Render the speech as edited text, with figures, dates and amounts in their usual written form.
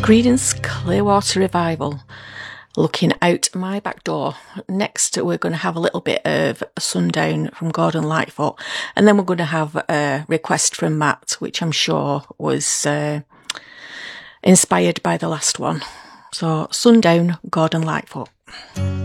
Creedence Clearwater Revival, Looking Out My Back Door. Next, we're going to have a little bit of Sundown from Gordon Lightfoot, and then we're going to have a request from Matt, which I'm sure was inspired by the last one. So, Sundown, Gordon Lightfoot.